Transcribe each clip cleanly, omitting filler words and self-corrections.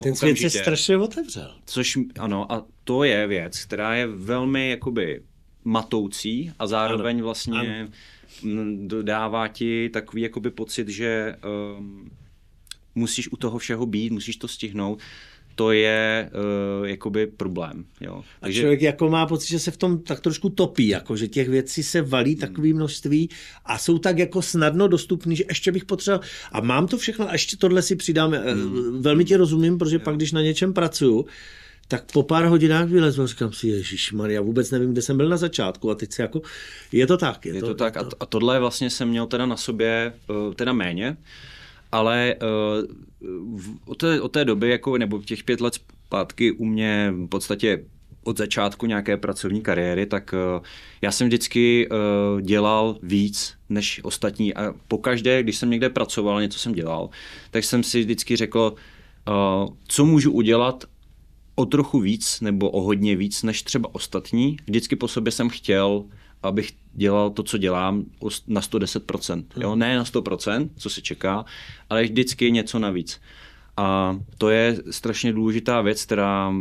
Ten svět se strašně otevřel. Což ano, a to je věc, která je velmi jakoby matoucí a zároveň vlastně dodává ti takový jakoby pocit, že musíš u toho všeho být, musíš to stihnout. To je jakoby problém. Jo. Takže a člověk jako má pocit, že se v tom tak trošku topí, jako, že těch věcí se valí takové množství a jsou tak jako snadno dostupný, že ještě bych potřeboval a mám to všechno a ještě tohle si přidám. Velmi tě rozumím, protože pak, když na něčem pracuju, tak po pár hodinách vylezu a říkám si, ježišmarja, vůbec nevím, kde jsem byl na začátku a teď se jako, je to tak. Je to tak a tohle vlastně jsem měl teda na sobě teda méně, ale od té doby, jako, nebo těch 5 let zpátky u mě v podstatě od začátku nějaké pracovní kariéry, tak já jsem vždycky dělal víc než ostatní a pokaždé, když jsem někde pracoval, něco jsem dělal, tak jsem si vždycky řekl, co můžu udělat o trochu víc nebo o hodně víc než třeba ostatní. Vždycky po sobě jsem chtěl, abych dělal to, co dělám, na 110%. Jo? Ne na 100%, co se čeká, ale vždycky něco navíc. A to je strašně důležitá věc, která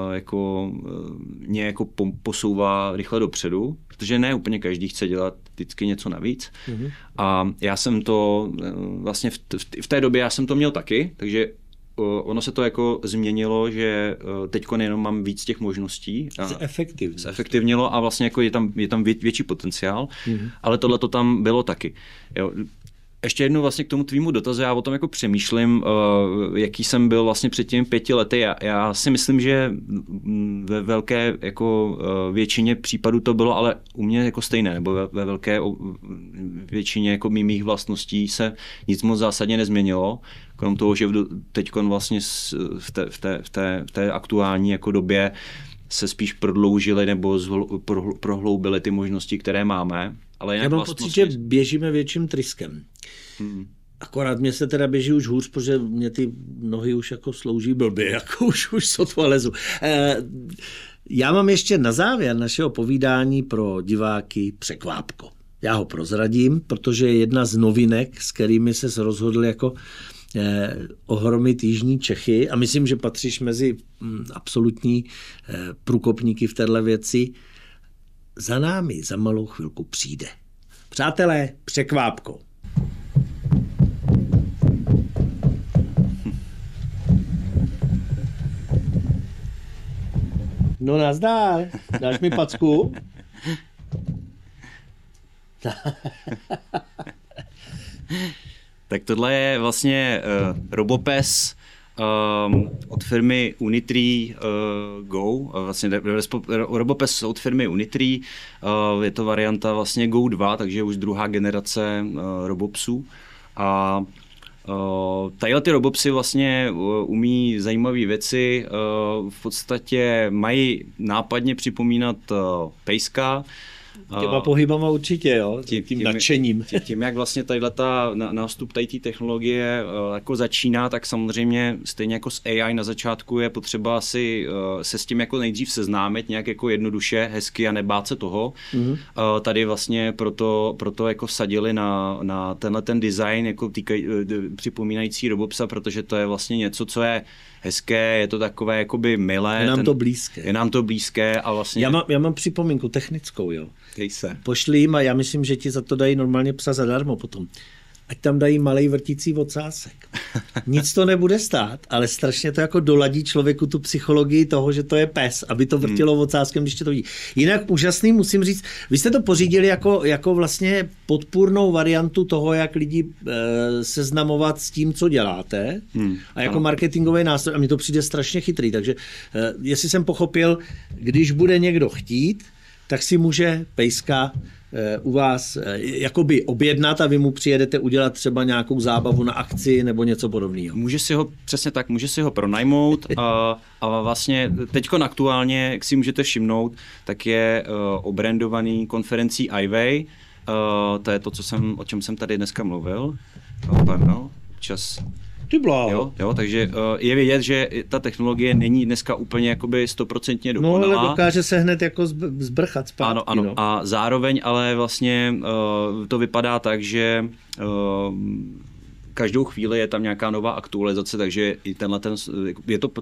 mě jako posouvá rychle dopředu, protože ne úplně každý chce dělat vždycky něco navíc. A já jsem to vlastně v té době já jsem to měl taky, takže ono se to jako změnilo, že teďko nejenom mám víc těch možností. Zefektivnilo a vlastně jako je tam větší potenciál, ale tohle to tam bylo taky. Jo. Ještě jednou vlastně k tomu tvýmu dotazu, já o tom jako přemýšlím, jaký jsem byl vlastně před těmi 5 lety. Já si myslím, že ve velké jako většině případů to bylo, ale u mě jako stejné, nebo ve velké většině jako mých vlastností se nic moc zásadně nezměnilo, krom toho, že teď vlastně v té aktuální jako době se spíš prodloužily nebo prohloubily ty možnosti, které máme. Ale já mám pocit, že běžíme větším tryskem. Akorát mě se teda běží už hůř, protože mě ty nohy už jako slouží blbě, jako už sotva lezu. Já mám ještě na závěr našeho povídání pro diváky překvápko. Já ho prozradím, protože je jedna z novinek, s kterými se rozhodl jako ohromit jižní Čechy a myslím, že patříš mezi absolutní průkopníky v téhle věci. Za námi za malou chvilku přijde. Přátelé, překvápko. No nazdar, dáš mi packu? Tak tohle je vlastně Robopes od firmy Unitree Go. Vlastně Robopes od firmy Unitree. Je to varianta vlastně Go 2, takže už druhá generace Robopsů. A tadyhle ty Robopsy vlastně umí zajímavé věci. V podstatě mají nápadně připomínat pejska. Těma pohybama určitě, jo? Tím nadšením. Tím, jak vlastně nástup té technologie jako začíná, tak samozřejmě stejně jako s AI na začátku je potřeba si se s tím jako nejdřív seznámit nějak jako jednoduše, hezky a nebát se toho. Tady vlastně proto jako vsadili na tenhle ten design jako připomínající Robopsa, protože to je vlastně něco, co je hezké, je to takové jakoby milé. Je nám to blízké a vlastně... Já mám připomínku technickou, jo. Dej se. Pošli jim a já myslím, že ti za to dají normálně psa zadarmo potom. Ať tam dají malej vrtící ocásek. Nic to nebude stát, ale strašně to jako doladí člověku tu psychologii toho, že to je pes, aby to vrtilo ocáskem, když tě to vidí. Jinak úžasný, musím říct, vy jste to pořídili jako vlastně podpůrnou variantu toho, jak lidi seznamovat s tím, co děláte a jako marketingový nástroj. A mně to přijde strašně chytrý, takže jestli jsem pochopil, když bude někdo chtít, tak si může pejska u vás jakoby objednat a vy mu přijedete udělat třeba nějakou zábavu na akci nebo něco podobného. Může si ho pronajmout a vlastně teďko aktuálně, jak si můžete všimnout, tak je obrandovaný konferencí iWay. To je to, o čem jsem tady dneska mluvil. Čas. Jo, takže je vidět, že ta technologie není dneska úplně jakoby 100% dokonalá. No, ale dokáže se hned jako zbrchat zpátky. Ano. No. A zároveň ale vlastně to vypadá tak, že každou chvíli je tam nějaká nová aktualizace, takže i je to